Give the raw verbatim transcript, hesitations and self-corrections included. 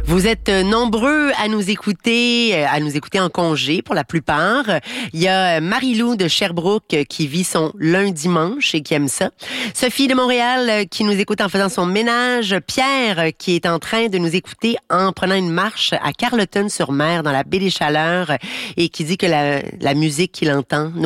Vous êtes nombreux à nous écouter, à nous écouter en congé pour la plupart. Il y a Marie-Lou de Sherbrooke qui vit son lundi-dimanche et qui aime ça. Sophie de Montréal qui nous écoute en faisant son ménage. Pierre qui est en train de nous écouter en prenant une marche à Carleton-sur-Mer dans la baie des Chaleurs et qui dit que la, la musique qu'il entend